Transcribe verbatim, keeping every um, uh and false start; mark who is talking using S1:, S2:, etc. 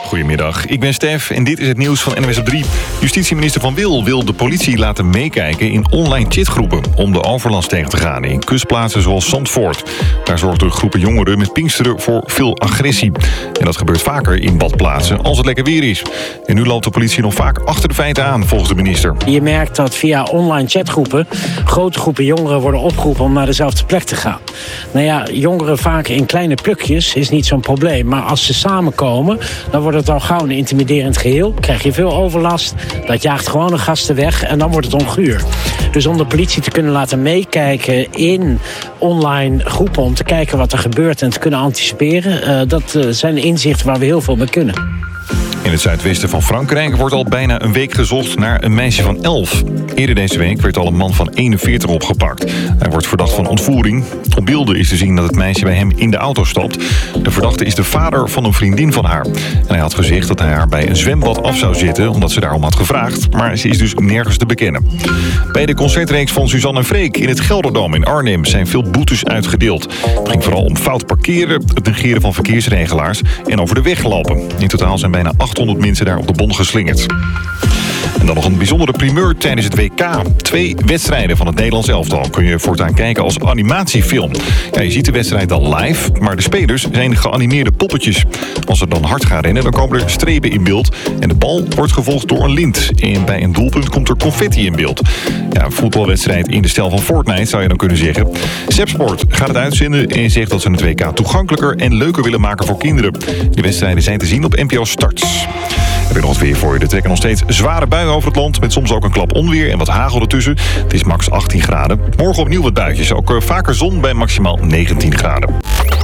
S1: Goedemiddag, ik ben Stef en dit is het nieuws van N O S op drie. Justitieminister Van Wil wil de politie laten meekijken in online chatgroepen om de overlast tegen te gaan in kustplaatsen zoals Zandvoort. Daar zorgden groepen jongeren met Pinksteren voor veel agressie. En dat gebeurt vaker in badplaatsen als het lekker weer is. En nu loopt de politie nog vaak achter de feiten aan, volgens de minister.
S2: Je merkt dat via online chatgroepen grote groepen jongeren worden opgeroepen om naar dezelfde plek te gaan. Nou ja, jongeren vaak in kleine plukjes is niet zo'n probleem. Maar als ze samenkomen, dan wordt het al gauw een intimiderend geheel. Krijg je veel overlast, dat jaagt gewone gasten weg en dan wordt het onguur. Dus om de politie te kunnen laten meekijken in online groepen, om te kijken wat er gebeurt en te kunnen anticiperen, uh, dat uh, zijn inzichten waar we heel veel mee kunnen.
S1: In het zuidwesten van Frankrijk wordt al bijna een week gezocht naar een meisje van elf. Eerder deze week werd al een man van eenenveertig opgepakt. Hij wordt verdacht van ontvoering. Op beelden is te zien dat het meisje bij hem in de auto stapt. De verdachte is de vader van een vriendin van haar. En hij had gezegd dat hij haar bij een zwembad af zou zitten, omdat ze daarom had gevraagd. Maar ze is dus nergens te bekennen. Bij de concertreeks van Suzanne en Freek in het Gelderdoom in Arnhem zijn veel boetes uitgedeeld. Het ging vooral om fout parkeren, het negeren van verkeersregelaars en over de weg lopen. In totaal zijn bijna achthonderd mensen daar op de bon geslingerd. En dan nog een bijzondere primeur tijdens het W K. Twee wedstrijden van het Nederlands elftal kun je voortaan kijken als animatiefilm. Ja, je ziet de wedstrijd dan live, maar de spelers zijn geanimeerde poppetjes. Als ze dan hard gaan rennen, dan komen er strepen in beeld. En de bal wordt gevolgd door een lint. En bij een doelpunt komt er confetti in beeld. Ja, een voetbalwedstrijd in de stijl van Fortnite, zou je dan kunnen zeggen. Sepsport gaat het uitzenden en zegt dat ze het W K toegankelijker en leuker willen maken voor kinderen. De wedstrijden zijn te zien op N P O Start. Heb ik nog wat weer voor je. Er trekken nog steeds zware buien over het land, met soms ook een klap onweer en wat hagel ertussen. Het is max achttien graden. Morgen opnieuw wat buitjes. Ook vaker zon bij maximaal negentien graden.